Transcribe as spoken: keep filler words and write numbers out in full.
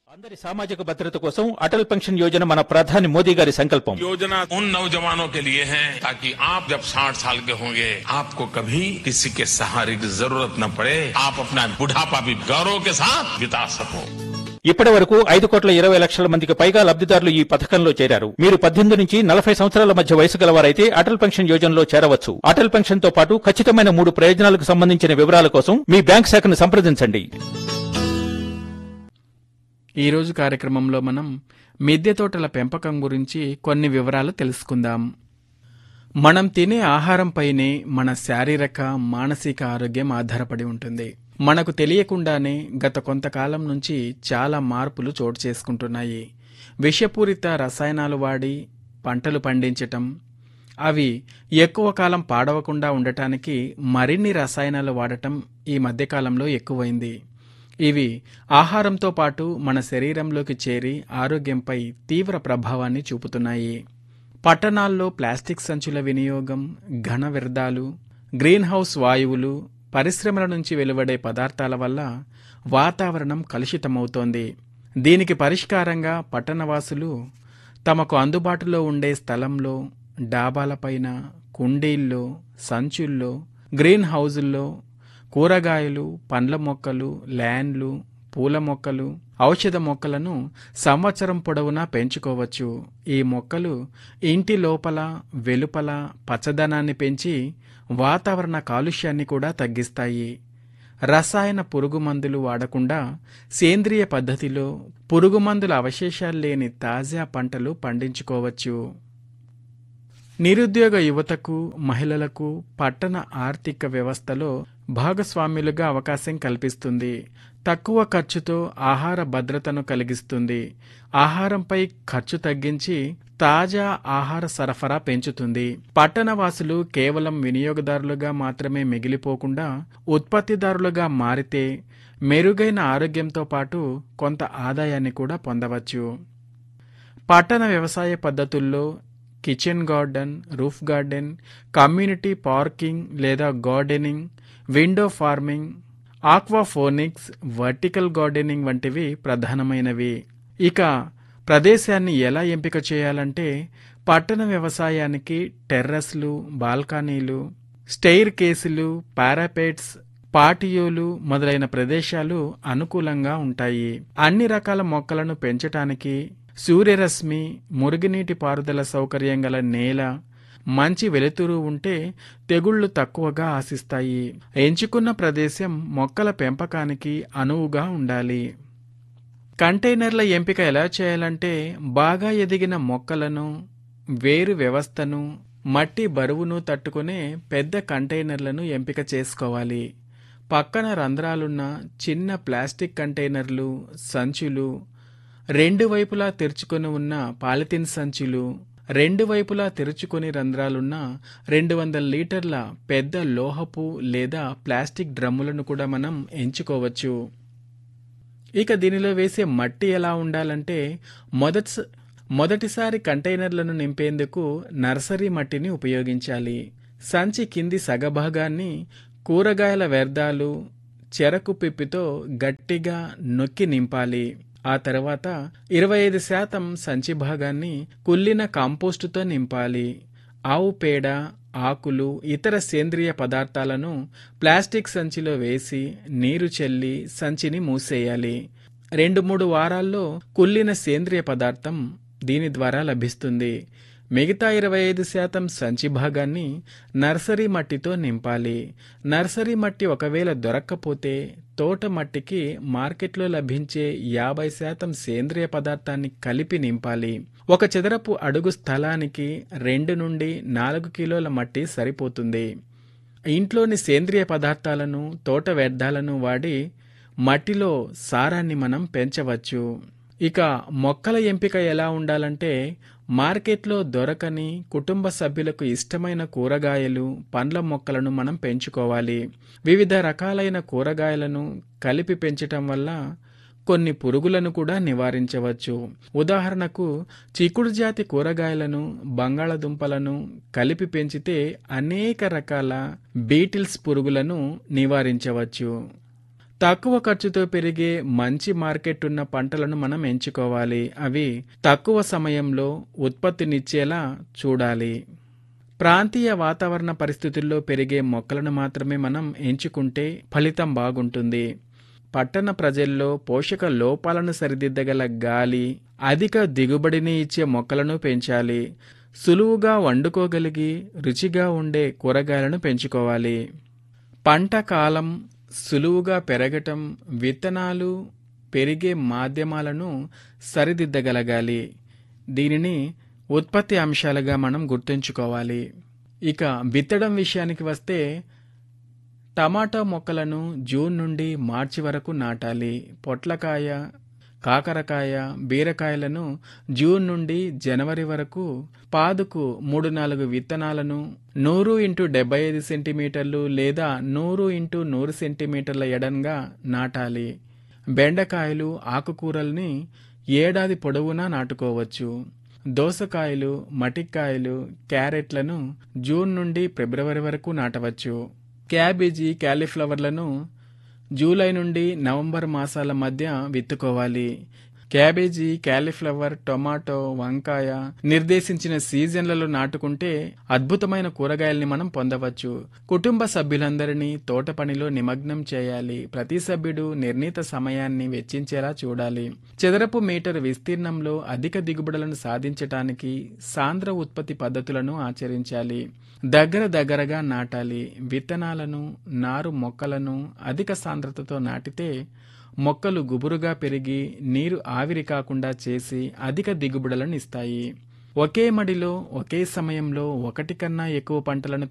అందరి సామాజిక భద్రత కోసం అటల్ పెన్షన్ యోజన మన ప్రధాని మోదీ గారి సంకల్పం. योजना उन नौजवानों के लिए है ताकि आप जब साठ साल के होंगे आपको कभी किसी के सहारे की जरूरत न पड़े, आप अपना बुढ़ापा भी गौरव के साथ बिता सको. ఇప్పటి వరకు ఐదు కోట్ల ఇరవై లక్షల మందికి పైగా లబ్ధిదారులు ఈ పథకంలో చేరారు. మీరు పద్దెనిమిది నుంచి నలభై సంవత్సరాల మధ్య వయసు గలవారైతే అటల్ పెన్షన్ యోజనలో చేరవచ్చు. అటల్ పెన్షన్ తో పాటు ఖచ్చితమైన మూడు ప్రయోజనాలకు సంబంధించిన వివరాల కోసం మీ బ్యాంక్ శాఖను సంప్రదించండి. ఈరోజు కార్యక్రమంలో మనం మిద్దె తోటల పెంపకం గురించి కొన్ని వివరాలు తెలుసుకుందాం. మనం తినే ఆహారంపైనే మన శారీరక మానసిక ఆరోగ్యం ఆధారపడి ఉంటుంది. మనకు తెలియకుండానే గత కొంతకాలం నుంచి చాలా మార్పులు చోటు చేసుకుంటున్నాయి. విషపూరిత రసాయనాలు వాడి పంటలు పండించటం, అవి ఎక్కువ కాలం పాడవకుండా ఉండటానికి మరిన్ని రసాయనాలు వాడటం ఈ మధ్యకాలంలో ఎక్కువైంది. ఇవి ఆహారంతో పాటు మన శరీరంలోకి చేరి ఆరోగ్యంపై తీవ్ర ప్రభావాన్ని చూపుతున్నాయి. పట్టణాల్లో ప్లాస్టిక్ సంచుల వినియోగం, ఘన వ్యర్థాలు, గ్రీన్ హౌస్ వాయువులు, పరిశ్రమల నుంచి వెలువడే పదార్థాల వల్ల వాతావరణం కలుషితమవుతోంది. దీనికి పరిష్కారంగా పట్టణవాసులు తమకు అందుబాటులో ఉండే స్థలంలో, డాబాలపైన, కుండీల్లో, సంచుల్లో, గ్రీన్ హౌజుల్లో కూరగాయలు, పండ్ల మొక్కలు, ల్యాండ్లు, పూల మొక్కలు, ఔషధ మొక్కలను సంవత్సరం పొడవునా పెంచుకోవచ్చు. ఈ మొక్కలు ఇంటి లోపల వెలుపల పచ్చదనాన్ని పెంచి వాతావరణ కాలుష్యాన్ని కూడా తగ్గిస్తాయి. రసాయన పురుగుమందులు వాడకుండా సేంద్రియ పద్ధతిలో పురుగుమందుల అవశేషాలు లేని తాజా పంటలు పండించుకోవచ్చు. నిరుద్యోగ యువతకు, మహిళలకు పట్టణ ఆర్థిక వ్యవస్థలో భాగస్వామ్యులుగా అవకాశం కల్పిస్తుంది. తక్కువ ఖర్చుతో ఆహార భద్రతను కలిగిస్తుంది. ఆహారంపై ఖర్చు తగ్గించి తాజా ఆహార సరఫరా పెంచుతుంది. పట్టణవాసులు కేవలం వినియోగదారులుగా మాత్రమే మిగిలిపోకుండా ఉత్పత్తిదారులుగా మారితే మెరుగైన ఆరోగ్యంతో పాటు కొంత ఆదాయాన్ని కూడా పొందవచ్చు. పట్టణ వ్యవసాయ పద్ధతుల్లో kitchen garden, roof garden, community parking లేదా gardening, window farming, aquaponics, vertical gardening వంటివి ప్రధానమైనవి. ఇక ప్రదేశాన్ని ఎలా ఎంపిక చేయాలంటే పట్టణ వ్యవసాయానికి టెర్రస్లు, బాల్కనీలు, స్టెయిర్ కేసులు, పారాపెట్స్, పాటియోలు మొదలైన ప్రదేశాలు అనుకూలంగా ఉంటాయి. అన్ని రకాల మొక్కలను పెంచటానికి సూర్యరశ్మి, మురుగునీటి పారుదల సౌకర్యం గల నేల, మంచి వెలుతురు ఉంటే తెగుళ్లు తక్కువగా ఆశిస్తాయి. ఎంచుకున్న ప్రదేశం మొక్కల పెంపకానికి అనువుగా ఉండాలి. కంటైనర్ల ఎంపిక ఎలా చేయాలంటే బాగా ఎదిగిన మొక్కలను, వేరు వ్యవస్థను, మట్టి బరువును తట్టుకునే పెద్ద కంటైనర్లను ఎంపిక చేసుకోవాలి. పక్కన రంధ్రాలున్న చిన్న ప్లాస్టిక్ కంటైనర్లు, సంచులు, రెండు వైపులా తెరుచుకొని ఉన్న పాలిథిన్ సంచులు, రెండు వైపులా తెరుచుకొని రంధ్రాలున్న రెండు వందల లీటర్ల పెద్ద లోహపు లేదా ప్లాస్టిక్ డ్రమ్ములను కూడా మనం ఎంచుకోవచ్చు. ఇక దీనిలో వేసే మట్టి ఎలా ఉండాలంటే మొదటి మొదటిసారి కంటైనర్లను నింపేందుకు నర్సరీ మట్టిని ఉపయోగించాలి. సంచి కింది సగభాగాన్ని కూరగాయల వ్యర్థాలు, చెరకు పిప్పితో గట్టిగా నొక్కి నింపాలి. ఆ తర్వాత ఇరవై ఐదు శాతం సంచి భాగాన్ని కుళ్ళిన కాంపోస్టుతో నింపాలి. ఆవు పేడ, ఆకులు, ఇతర సేంద్రియ పదార్థాలను ప్లాస్టిక్ సంచిలో వేసి నీరు చల్లి సంచిని మూసేయాలి. రెండు మూడు వారాల్లో కుళ్ళిన సేంద్రియ పదార్థం దీని ద్వారా లభిస్తుంది. మిగతా ఇరవై ఐదు శాతం సంచి భాగాన్ని నర్సరీ మట్టితో నింపాలి. నర్సరీ మట్టి ఒకవేళ దొరక్కపోతే తోట మట్టికి మార్కెట్లో లభించే యాభై శాతం సేంద్రియ పదార్థాన్ని కలిపి నింపాలి. ఒక చదరపు అడుగు స్థలానికి రెండు నుండి నాలుగు కిలోల మట్టి సరిపోతుంది. ఇంట్లోని సేంద్రియ పదార్థాలను, తోట వ్యర్థాలను వాడి మట్టిలో సారాన్ని మనం పెంచవచ్చు. ఇక మొక్కల ఎంపిక ఎలా ఉండాలంటే మార్కెట్లో దొరకని కుటుంబ సభ్యులకు ఇష్టమైన కూరగాయలు, పండ్ల మొక్కలను మనం పెంచుకోవాలి. వివిధ రకాలైన కూరగాయలను కలిపి పెంచటం వల్ల కొన్ని పురుగులను కూడా నివారించవచ్చు. ఉదాహరణకు చిక్కుడు జాతి కూరగాయలను, బంగాళదుంపలను కలిపి పెంచితే అనేక రకాల బీటిల్స్ పురుగులను నివారించవచ్చు. తక్కువ ఖర్చుతో పెరిగే మంచి మార్కెట్ ఉన్న పంటలను మనం ఎంచుకోవాలి. అవి తక్కువ సమయంలో ఉత్పత్తినిచ్చేలా చూడాలి. ప్రాంతీయ వాతావరణ పరిస్థితుల్లో పెరిగే మొక్కలను మాత్రమే మనం ఎంచుకుంటే ఫలితం బాగుంటుంది. పట్టణ ప్రజల్లో పోషక లోపాలను సరిదిద్దగల గాలి, అధిక దిగుబడిని ఇచ్చే మొక్కలను పెంచాలి. సులువుగా వండుకోగలిగి రుచిగా ఉండే కూరగాయలను పెంచుకోవాలి. పంట కాలం, సులువుగా పెరగటం, విత్తనాలు, పెరిగే మాధ్యమాలను సరిదిద్దగలగాలి. దీనిని ఉత్పత్తి అంశాలుగా మనం గుర్తుంచుకోవాలి. ఇక విత్తడం విషయానికి వస్తే టమాటా మొక్కలను జూన్ నుండి మార్చి వరకు నాటాలి. పొట్లకాయ, కాకరకాయ, బీరకాయలను జూన్ నుండి జనవరి వరకు పాదుకు మూడు నాలుగు విత్తనాలను నూరు ఇంటూ డెబ్బై ఐదు సెంటీమీటర్లు లేదా నూరు ఇంటూ నూరు సెంటీమీటర్ల ఎడంగా నాటాలి. బెండకాయలు, ఆకుకూరల్ని ఏడాది పొడవునా నాటుకోవచ్చు. దోసకాయలు, మటిక్కాయలు, క్యారెట్లను జూన్ నుండి ఫిబ్రవరి వరకు నాటవచ్చు. క్యాబేజీ, క్యాలీఫ్లవర్లను జూలై నుండి నవంబర్ మాసాల మధ్య విత్తుకోవాలి. క్యాబేజీ, క్యాలీఫ్లవర్, టొమాటో, వంకాయ నిర్దేశించిన సీజన్లలో నాటుకుంటే అద్భుతమైన కూరగాయల్ని మనం పొందవచ్చు. కుటుంబ సభ్యులందరినీ తోట పనిలో నిమగ్నం చేయాలి. ప్రతి సభ్యుడు నిర్ణీత సమయాన్ని వెచ్చించేలా చూడాలి. చదరపు మీటర్ విస్తీర్ణంలో అధిక దిగుబడులను సాధించటానికి సాంద్ర ఉత్పత్తి పద్ధతులను ఆచరించాలి. దగ్గర దగ్గరగా నాటాలి. విత్తనాలను, నారు మొక్కలను అధిక సాంద్రతతో నాటితే మొక్కలు గుబురుగా పెరిగి నీరు ఆవిరి కాకుండా చేసి అధిక దిగుబడులను ఇస్తాయి. ఒకే మడిలో ఒకే సమయంలో ఒకటి కన్నా ఎక్కువ పంటలను